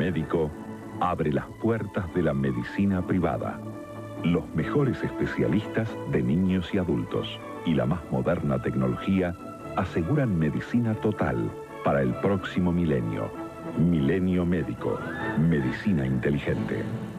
Médico abre las puertas de la medicina privada. Los mejores especialistas de niños y adultos y la más moderna tecnología aseguran medicina total para el próximo milenio. Milenio Médico. Medicina inteligente.